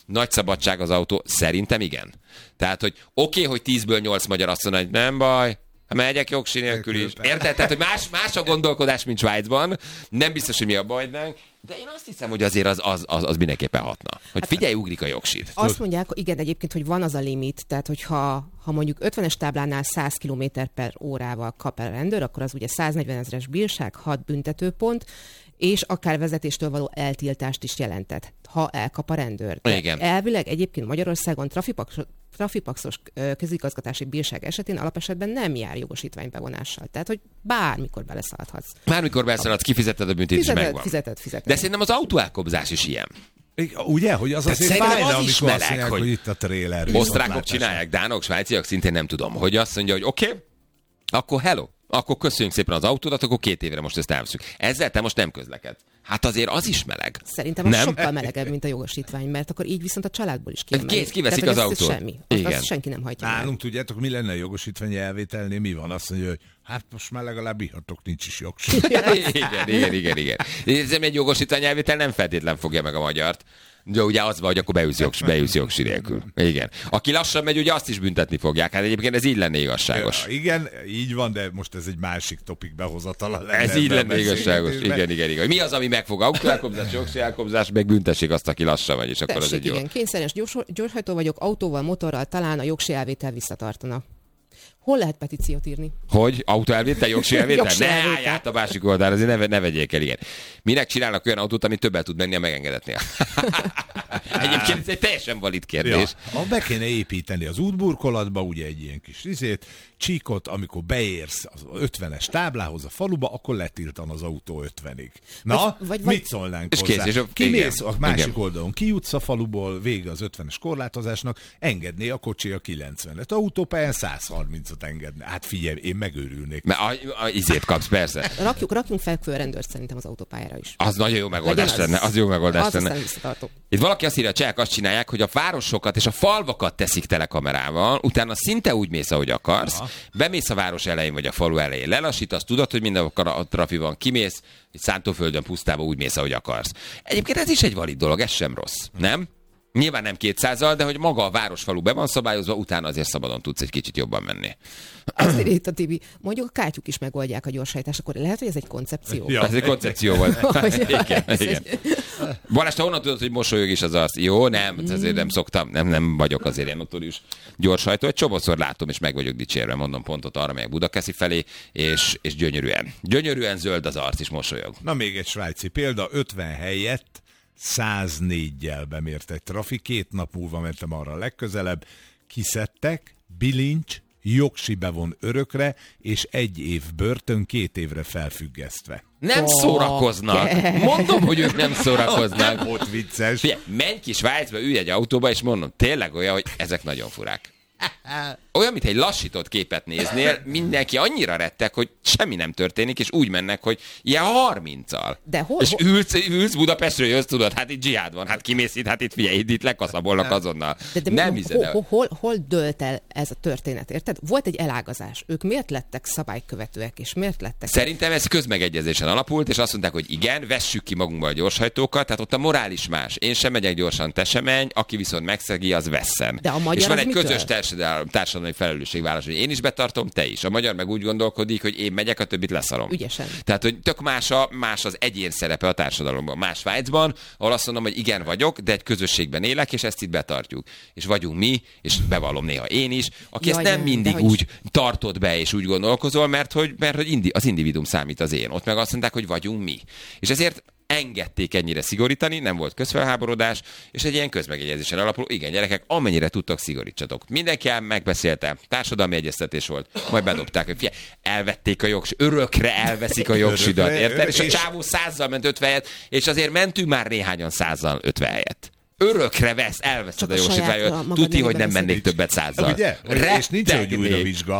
nagy szabadság az autó? Szerintem igen. Tehát, hogy oké, hogy 10-ből 8 magyar azt mondja, hogy nem baj, megyek jogsi nélkül is. Érted? Tehát, hogy más a gondolkodás, mint Svájcban. Nem biztos, hogy mi a baj, de én azt hiszem, hogy azért az mindenképpen hatna. Hogy figyelj, ugrik a jogsid. Azt mondják, igen, egyébként, hogy van az a limit, tehát hogyha mondjuk 50-es táblánál 100 km/órával kap el a rendőr, akkor az ugye 140 000-es bírság, 6 büntetőpont, és akár vezetéstől való eltiltást is jelentett, ha elkap a rendőr. Igen. Elvileg egyébként Magyarországon trafipaxos közigazgatási bírság esetén alapesetben nem jár jogosítványbevonással. Tehát, hogy bármikor beleszaladhatsz. Bármikor beleszaladsz, kifizetted a büntetést, és megvan. Fizeted. De szerintem az autóelkobzás is ilyen. Ugye, hogy az azért fájna, amikor azt mondják, hogy itt a tréler. Osztrákok csinálják, dánok, svájciak, szintén nem tudom, hogy azt mondja, hogy oké, akkor hello. Akkor köszönjük szépen az autódat, akkor 2 évre most ezt elveszünk. Ezzel te most nem közlekedsz. Hát azért az is meleg. Szerintem az sokkal melegebb, mint a jogosítvány, mert akkor így viszont a családból is kiemelik. Kiveszik az autót. Semmi. Azt senki nem hagyja. Nálunk tudjátok, mi lenne a jogosítvány elvételnél? Mi van? Azt mondja, hogy hát most már legalább ihatok, nincs is jogosítvány. Igen. Ez egy jogosítvány elvétel nem feltétlen fogja meg a magyart. De ugye az van, hogy akkor beülsz jogsi nélkül. Igen. Aki lassan megy, ugye azt is büntetni fogják. Hát egyébként ez így lenne igazságos. Igen, így van, de most ez egy másik topik behozatala lenne. Ez így lenne igazságos. Igen. Mi az, ami megfog? Autóelkobzás, jogsi elkobzás, meg büntessék azt, aki lassan megy, és akkor az egy jó. Igen, kényszeres gyorshajtó vagyok, autóval, motorral, talán a jogsi elvétel visszatartana. Hol lehet petíciót írni? Hogy? Autóelvétel, jogsi elvétel? Ne állj át a másik oldalra, azért ne vegyék el, igen. Minek csinálnak olyan autót, amit többet tud menni a megengedetnél? Egyébként ez egy teljesen valid kérdés. Ja, be kéne építeni az útburkolatba, ugye egy ilyen kis csíkot, amikor beérsz az 50-es táblához a faluba, akkor letiltan az autó 50-ig. Na, mit szólnánk hozzá? Kimész a másik oldalon, kijutsz a faluból, vége az 50-es korlátozásnak, engedné a kocsi a 90-et. Autópályán 130-at engedne. Hát figyelj, én megőrülnék. Mert izét kapsz, persze. Rakjunk fel rendőrt szerintem az autópályára is. Az nagyon jó megoldás lenne. Az jó megoldás lenne. Itt valaki azt írja, a csehek azt csinálják, hogy a városokat és a falvakat teszik telekamerával, utána szinte úgy mész, ahogy akarsz, bemész a város elején vagy a falu elején, lelassítasz, tudod, hogy minden a trafi van, kimész, egy szántóföldön pusztába úgy mész, ahogy akarsz. Egyébként ez is egy valid dolog, ez sem rossz, nem? Nyilván nem 200-al, de hogy maga a városfalu be van szabályozva, utána azért szabadon tudsz egy kicsit jobban menni. Azt írja itt a Tibi, mondjuk a kátyuk is megoldják a gyorshajtást, akkor lehet, hogy ez egy koncepció? Ja. Ez egy koncepció volt. Igen. Balázs, te honnan tudod, hogy mosolyog is az arc? Jó, nem, ezért nem szoktam, nem vagyok azért ilyen notórius gyorshajtó. Egy csomószor látom, és meg vagyok dicsérve, mondom pontot arra, melyek Budakeszi felé, és gyönyörűen zöld az arc, és mosolyog. Na még egy svájci példa, 50 helyett 104-jel bemért egy trafi, 2 nap múlva mentem arra a legközelebb, kiszedtek, bilincs, jogsi bevon örökre, és 1 év börtön, 2 évre felfüggesztve. Nem szórakoznak. Mondom, hogy ők nem szórakoznak. Nem volt vicces. Figyelj, menj ki Svájcba, ülj egy autóba, és mondom, tényleg olyan, hogy ezek nagyon furák. Olyan, mint egy lassított képet néznél, mindenki annyira rettek, hogy semmi nem történik, és úgy mennek, hogy ilyen 30-al. De hol? És ülsz Budapestről, jössz, tudod, hát itt dzsihád van, hát kimész itt, hát itt figyelj, itt lekaszabolnak azonnal. De nem hiszed el. Hol dölt el ez a történet, érted? Volt egy elágazás. Ők miért lettek szabálykövetőek, és miért lettek? Szerintem ez közmegegyezésen alapult, és azt mondták, hogy igen, vessük ki magunkba a gyorshajtókat, tehát ott a morális más. Én sem megyek gyorsan, te sem menj, aki viszont megszegi, az vesszen. De a magyar és van egy közös társadalmi felelősségvállalás, hogy én is betartom, te is. A magyar meg úgy gondolkodik, hogy én megyek, a többit leszarom. Ügyesen. Tehát, hogy tök más az egyén szerepe a társadalomban. Más Svájcban, ahol azt mondom, hogy igen vagyok, de egy közösségben élek, és ezt itt betartjuk. És vagyunk mi, és bevallom néha én is, aki ezt nem mindig úgy tartod be, és úgy gondolkozol, mert hogy az individuum számít az én. Ott meg azt mondták, hogy vagyunk mi. És ezért engedték ennyire szigorítani, nem volt közfelháborodás, és egy ilyen közmegegyezésen alapuló, igen, gyerekek, amennyire tudtok, szigorítsatok. Mindenki megbeszélte, társadalmi egyeztetés volt, majd bedobták, hogy figyelj, elvették a jogsidat, örökre elveszik a jogsidat, érted? És a csávó 100-zal ment 50 helyet, és azért mentünk már néhányan 100-zal 50 helyet. Örökre elveszed a jogsitványt, tuti, hogy nem mennék többet 100-zal. Ugye? És nincs, hogy újra vizsga.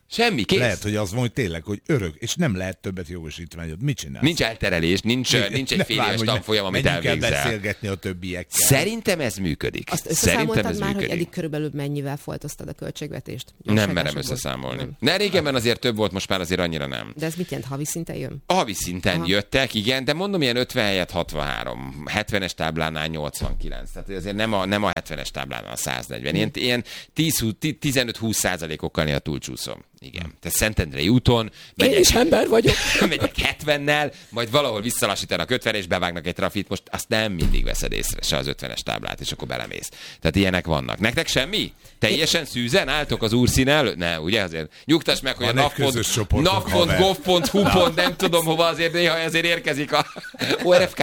Semmi, kész. Lehet, hogy az mondja tényleg, hogy örök, és nem lehet többet jogosítványod. Mit csinálsz? Nincs elterelés, nincs egy fél éves tanfolyam, amit elvégzel. Menjünk el beszélgetni a többiekkel. Szerintem ez működik. Azt összeszámoltad már, hogy eddig körülbelül mennyivel foltoztad a költségvetést? Nem merem összeszámolni. Ne, régebben azért több volt, most már azért annyira nem. De ez mit jelent, havi szinten jön? A havi szinten jöttek, igen, de mondom, ilyen 50 helyett 63, 70-es táblánál 89, tehát azért nem a 70-es táblánál 140, ilyen 15-20%-okkal néha túlcsúszom. Igen. Tehát Szentendrei úton én is ember vagyok. Megyek 70-nel, majd valahol visszalassítanak 50 és bevágnak egy trafit, most azt nem mindig veszed észre, se az 50-es táblát, és akkor belemész. Tehát ilyenek vannak. Nektek semmi? Teljesen szűzen álltok az úrszín előtt? Ne, ugye azért nyugtass meg, hogy a nap.gov.hu, nem tudom hova, azért néha azért érkezik a ORFK.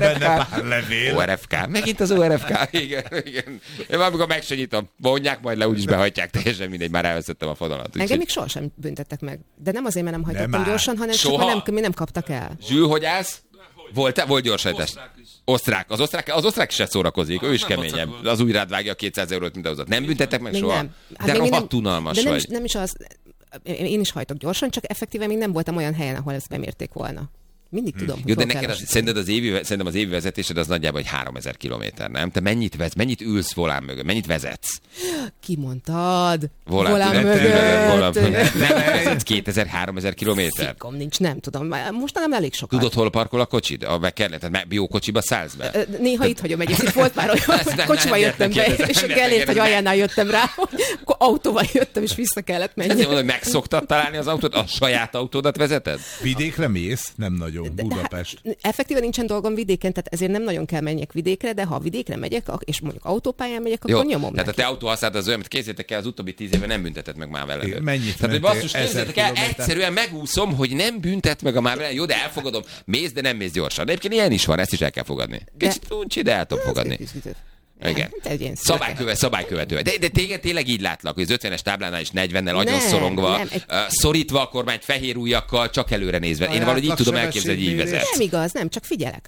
ORFK. Megint az ORFK. Igen. Én amikor meg se nyitom, vonják, majd le úgyis behajtják, teljesen mindegy, már elveszettem a fonalat. Engem még sohasem büntettek meg. De nem azért, mert nem hajtottam gyorsan, hanem csak nem kaptak el. Zsül, hogy állsz? Volt gyorsajtás. Osztrák. Az osztrák se szórakozik, ő is keményebb. Az úgy rád vágja a 200 eurót, mint ahhoz. Nem büntettek meg még soha? Nem. Hát de rohadt unalmas vagy. Nem is az. Én is hajtok gyorsan, csak effektíven még nem voltam olyan helyen, ahol ezt bemérték volna. Mindig tudom, hogy jó, de neked szerintem az évi vezetésed az nagyjából egy 3000 kilométer, nem? Te mennyit ülsz volán mögött? Mennyit vezetsz? Ki mondtad? Volán mögött. Nem vezetsz 2000-3000 kilométer? Fikom nincs, nem tudom. Most nem elég sokat. Tudod, hol parkol a kocsid? A McKernet, tehát biókocsiba szállsz be? Néha itt hagyom egyébként. Volt már olyan, kocsival jöttem be, és a Gellért, hogy aljánál jöttem rá, akkor autóval jöttem, és vissza kellett menni. Ezért mondom, hogy megszoktad találni az autót? A saját autódat vezeted? Vidékre mész? Nem nagyon. Budapest. Effektíven nincsen dolgom vidéken, tehát ezért nem nagyon kell menjek vidékre, de ha vidékre megyek, és mondjuk autópályán megyek, akkor jó, nyomom tehát neki. a te autóhasználat az olyan, amit kézzétek el, az utóbbi 10 éve nem büntetett meg már vele. Mennyit tehát, hogy basszus, kézzétek el, egyszerűen megúszom, hogy nem büntet meg a már vele. Jó, de elfogadom, mész, de nem mész gyorsan. De egyébként ilyen is van, ezt is el kell fogadni. Kicsit uncsi, de el tudom fogadni. Igen. Szabálykövető. De téged tényleg így látlak, hogy az 50-es táblánál is 40-nel agyon szorongva, szorítva a kormányt fehér ujjakkal, csak előre nézve. Én valahogy így tudom elképzelni, hogy így vezet. Nem igaz, nem, csak figyelek.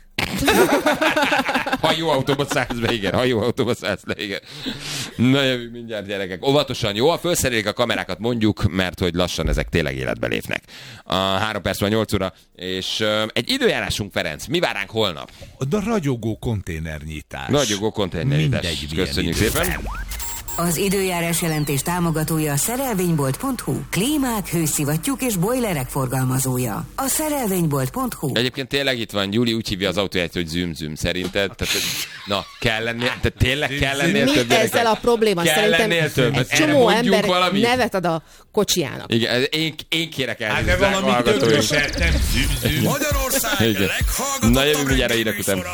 Ha jó autóba szállsz be, igen. Na jövünk mindjárt, gyerekek. Óvatosan, jó? Felszerelik a kamerákat, mondjuk, mert hogy lassan ezek tényleg életbe lépnek. 3 perc van 8 óra, és egy időjárásunk, Ferenc. Mi vár ránk holnap? A ragyogó konténernyitás. Köszönjük szépen. Az időjárás jelentés támogatója a szerelvénybolt.hu. Klímák, hőszivattyúk és bojlerek forgalmazója. A szerelvénybolt.hu. Egyébként tényleg itt van, Gyuri úgy hívja az autóját, hogy züm-züm. Szerinted? Kell lennél több. Mi ezzel a probléma? Szerintem egy csomó ember nevet ad a kocsijának. Igen, én kérek el. De valami többet nem züm-züm. Magyarország leghallgatottabb Na jövünk mindjárt a hírek után.